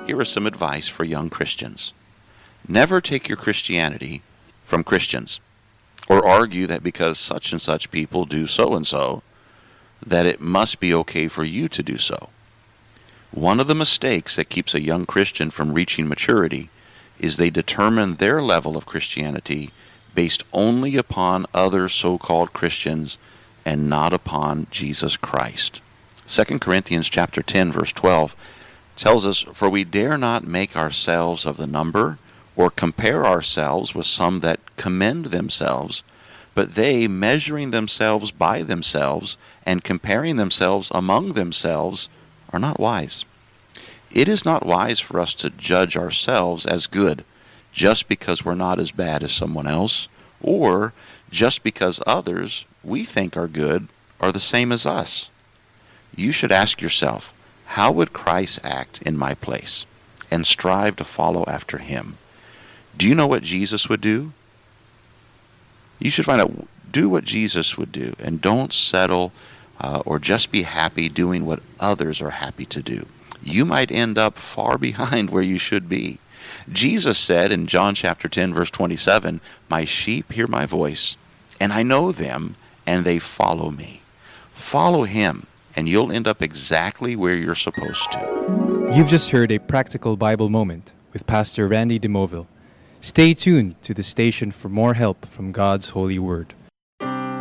here is some advice for young Christians. Never take your Christianity from Christians, or argue that because such and such people do so and so, that it must be okay for you to do so. One of the mistakes that keeps a young Christian from reaching maturity is they determine their level of Christianity based only upon other so-called Christians and not upon Jesus Christ. 2 Corinthians chapter 10, verse 12 tells us, "For we dare not make ourselves of the number, or compare ourselves with some that commend themselves, but they, measuring themselves by themselves, and comparing themselves among themselves, are not wise." It is not wise for us to judge ourselves as good just because we're not as bad as someone else, or just because others we think are good are the same as us. You should ask yourself, how would Christ act in my place? And strive to follow after him. Do you know what Jesus would do? You should find out, do what Jesus would do, and don't settle or just be happy doing what others are happy to do. You might end up far behind where you should be. Jesus said in John chapter 10, verse 27, "My sheep hear my voice, and I know them, and they follow me." Follow him, and you'll end up exactly where you're supposed to. You've just heard a practical Bible moment with Pastor Randy DeMoville. Stay tuned to the station for more help from God's holy word.